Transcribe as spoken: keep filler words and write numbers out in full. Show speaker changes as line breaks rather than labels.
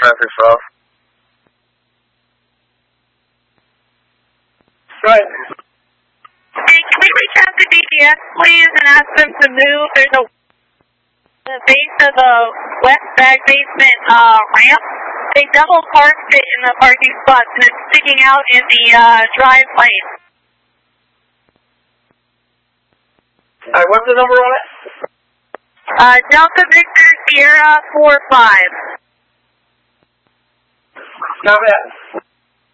traffic off.
Right.
Hey, can we reach out to D P S, please, and ask them to move? There's a the base of the west bag basement uh, ramp. They double parked it in the parking spots, and it's sticking out in the uh, drive lane.
All right, what's the number on it?
Uh, Delta Victor Sierra four five.
Copy that.